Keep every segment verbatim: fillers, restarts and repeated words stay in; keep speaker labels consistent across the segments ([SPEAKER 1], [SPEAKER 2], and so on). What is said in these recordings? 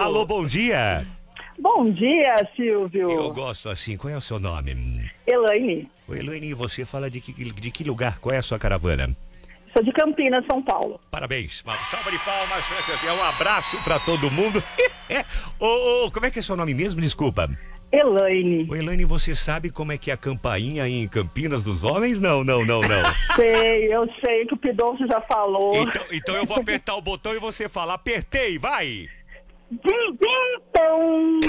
[SPEAKER 1] Alô, bom dia.
[SPEAKER 2] Bom dia, Silvio.
[SPEAKER 1] Eu gosto assim. Qual é o seu nome?
[SPEAKER 2] Elaine.
[SPEAKER 1] Ô, Elaine, você fala de que, de que lugar? Qual é a sua caravana?
[SPEAKER 2] Sou de Campinas, São Paulo.
[SPEAKER 1] Parabéns. Uma salva de palmas. Um abraço pra todo mundo. ô, ô, como é que é seu nome mesmo? Desculpa.
[SPEAKER 2] Elaine.
[SPEAKER 1] Ô, Elaine, você sabe como é que é a campainha aí em Campinas dos homens? Não, não, não, não.
[SPEAKER 2] Sei, eu sei que o Pidolfo já falou.
[SPEAKER 1] Então, então eu vou apertar o botão e você fala, apertei, vai!
[SPEAKER 2] Então...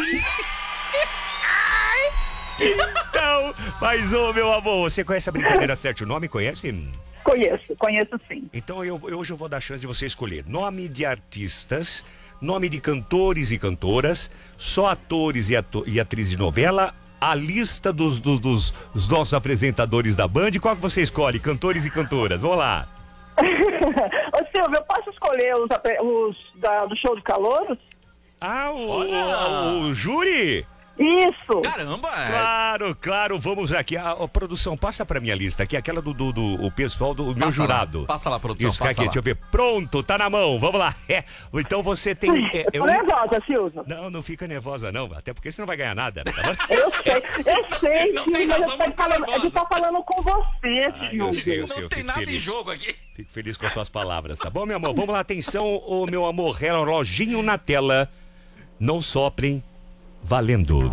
[SPEAKER 1] Então, mas ô meu amor, você conhece a brincadeira certo? O nome conhece?
[SPEAKER 2] Conheço, conheço sim.
[SPEAKER 1] Então eu, eu, hoje eu vou dar chance de você escolher nome de artistas, nome de cantores e cantoras, só atores e, ato, e atrizes de novela, a lista dos, dos, dos, dos nossos apresentadores da Band. Qual que você escolhe? Cantores e cantoras, vamos lá.
[SPEAKER 2] Ô Silvio, eu posso escolher os, os da, do show de calouros?
[SPEAKER 1] Ah, o, o, o júri?
[SPEAKER 2] Isso!
[SPEAKER 3] Caramba!
[SPEAKER 1] Claro, claro, vamos aqui. A, a produção, passa pra minha lista aqui, aquela do, do, do o pessoal do meu
[SPEAKER 3] Passa
[SPEAKER 1] jurado.
[SPEAKER 3] Lá, passa lá, produção,
[SPEAKER 1] Isso,
[SPEAKER 3] passa
[SPEAKER 1] aqui,
[SPEAKER 3] lá.
[SPEAKER 1] deixa eu ver. Pronto, tá na mão, vamos lá. É, então você tem... É,
[SPEAKER 2] eu tô nervosa, Silvio.
[SPEAKER 1] Não, não fica nervosa não, até porque você não vai ganhar nada. Tá bom?
[SPEAKER 2] Eu sei, eu sei,
[SPEAKER 3] Não
[SPEAKER 2] Silvio,
[SPEAKER 3] tem
[SPEAKER 2] mas
[SPEAKER 3] razão
[SPEAKER 2] eu
[SPEAKER 3] pra
[SPEAKER 2] tô
[SPEAKER 3] ficar
[SPEAKER 2] falando, a
[SPEAKER 3] nervosa.
[SPEAKER 2] gente tá falando com você,
[SPEAKER 1] Ah,
[SPEAKER 2] Silvio.
[SPEAKER 1] eu sei, eu sei,
[SPEAKER 3] Não
[SPEAKER 1] eu
[SPEAKER 3] tem
[SPEAKER 1] fico
[SPEAKER 3] nada
[SPEAKER 1] feliz.
[SPEAKER 3] em jogo aqui.
[SPEAKER 1] Fico feliz com as suas palavras, tá bom, meu amor? Vamos lá, atenção, ô meu amor, reloginho na tela. Não soprem, valendo.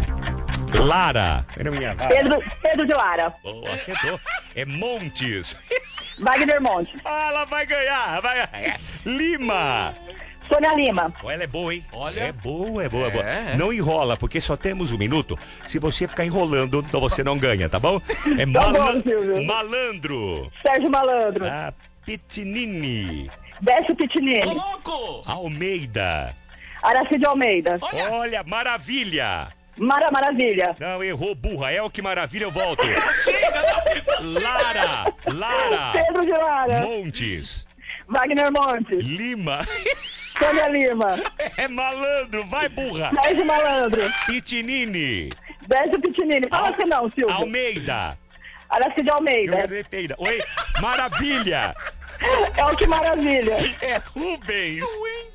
[SPEAKER 1] Lara.
[SPEAKER 2] Pedro, Pedro de Lara.
[SPEAKER 1] Boa, acertou. É Montes.
[SPEAKER 2] Wagner Montes.
[SPEAKER 1] Ah, ela vai ganhar. Vai... É. Lima.
[SPEAKER 2] Sônia Lima.
[SPEAKER 1] Oh, ela é boa, hein?
[SPEAKER 3] Olha.
[SPEAKER 1] É boa, é boa, é boa.
[SPEAKER 3] É.
[SPEAKER 1] Não enrola, porque só temos um minuto. Se você ficar enrolando, então você não ganha, tá bom? É
[SPEAKER 2] Tá
[SPEAKER 1] mala...
[SPEAKER 2] bom, Silvio.
[SPEAKER 1] Malandro.
[SPEAKER 2] Sérgio Malandro.
[SPEAKER 1] Ah, Pitinini.
[SPEAKER 2] Décio
[SPEAKER 3] Ô,
[SPEAKER 2] Pitinini.
[SPEAKER 3] louco!
[SPEAKER 1] Almeida.
[SPEAKER 2] Aracide Almeida.
[SPEAKER 3] Olha.
[SPEAKER 1] Olha, maravilha.
[SPEAKER 2] Mara Maravilha.
[SPEAKER 1] Não, errou, burra. É o que maravilha, eu volto.
[SPEAKER 3] Chega!
[SPEAKER 1] Lara. Lara.
[SPEAKER 2] Pedro de Lara.
[SPEAKER 1] Montes.
[SPEAKER 2] Wagner Montes.
[SPEAKER 1] Lima.
[SPEAKER 2] Sônia Lima.
[SPEAKER 1] É malandro, vai, burra.
[SPEAKER 2] Sérgio Malandro.
[SPEAKER 1] Pitinini.
[SPEAKER 2] Décio Pitinini. Fala assim não, Silvio.
[SPEAKER 1] Almeida.
[SPEAKER 2] Aracide
[SPEAKER 1] Eu
[SPEAKER 2] Almeida.
[SPEAKER 1] respeitei. Oi, maravilha.
[SPEAKER 2] É o que maravilha.
[SPEAKER 1] É Rubens.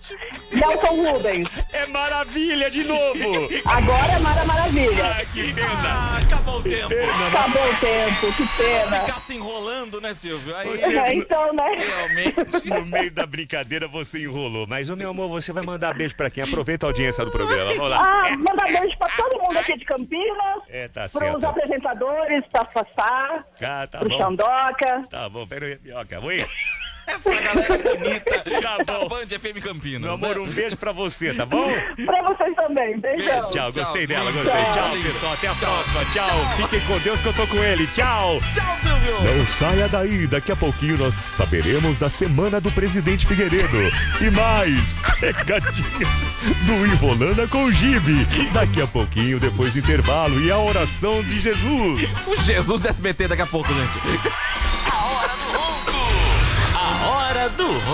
[SPEAKER 2] Nelson Rubens.
[SPEAKER 1] É maravilha de novo.
[SPEAKER 2] Agora é Mara Maravilha.
[SPEAKER 1] Ah, que pena.
[SPEAKER 3] Ah, acabou o tempo.
[SPEAKER 1] Pena, né?
[SPEAKER 2] Acabou o tempo, que pena.
[SPEAKER 3] Ficar se enrolando, né, Silvio? Aí,
[SPEAKER 1] Você-
[SPEAKER 2] É, então, né?
[SPEAKER 3] realmente.
[SPEAKER 1] No meio da brincadeira você enrolou. Mas, ô meu amor, você vai mandar beijo pra quem? Aproveita a audiência do programa. Vamos lá.
[SPEAKER 2] Ah, mandar beijo pra todo mundo aqui de Campinas.
[SPEAKER 1] É, tá
[SPEAKER 2] Pros
[SPEAKER 1] certo.
[SPEAKER 2] apresentadores, pra Fassá,
[SPEAKER 1] Ah, tá
[SPEAKER 2] pro
[SPEAKER 1] bom.
[SPEAKER 2] Xandoca.
[SPEAKER 1] Tá bom, pera aí, minhoca. Oi.
[SPEAKER 3] Essa galera bonita
[SPEAKER 1] Tá
[SPEAKER 3] da
[SPEAKER 1] bom.
[SPEAKER 3] Band F M Campinas.
[SPEAKER 1] Meu amor,
[SPEAKER 3] né?
[SPEAKER 1] um beijo pra você, tá bom?
[SPEAKER 2] Pra vocês também. Beijão.
[SPEAKER 1] Tchau, gostei
[SPEAKER 3] Tchau.
[SPEAKER 1] dela,
[SPEAKER 3] Tchau.
[SPEAKER 1] gostei. Tchau,
[SPEAKER 3] Tchau.
[SPEAKER 1] pessoal. Até a próxima. Tchau. Fiquem com Deus que eu tô com ele. Tchau.
[SPEAKER 3] Tchau, Silvio!
[SPEAKER 1] Não saia daí, daqui a pouquinho nós saberemos da semana do presidente Figueiredo. E mais pegadinhas do Enrolando com o Gibe. Daqui a pouquinho, depois do intervalo, e a oração de Jesus.
[SPEAKER 3] O Jesus S B T daqui a pouco, gente. A hora do ronco! A hora do ronco!